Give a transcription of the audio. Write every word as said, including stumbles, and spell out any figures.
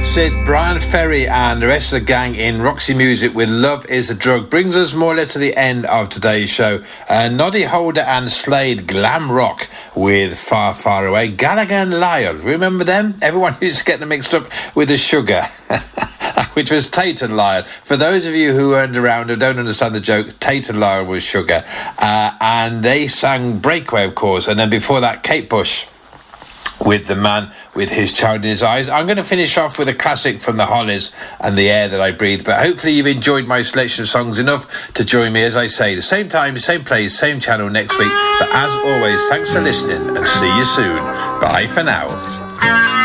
That's it. Brian Ferry and the rest of the gang in Roxy Music with Love Is a Drug brings us more or less to the end of today's show. Uh, Noddy Holder and Slade Glam Rock with Far Far Away. Gallagher and Lyle, remember them? Everyone used to get them mixed up with the Sugar. Which was Tate and Lyle. For those of you who weren't around or don't understand the joke, Tate and Lyle was Sugar. Uh, and they sang Breakaway, of course. And then before that, Kate Bush with The Man With His Child in His Eyes. I'm going to finish off with a classic from the Hollies and The Air That I Breathe. But hopefully you've enjoyed my selection of songs enough to join me, as I say, the same time, same place, same channel next week. But as always, thanks for listening and see you soon. Bye for now.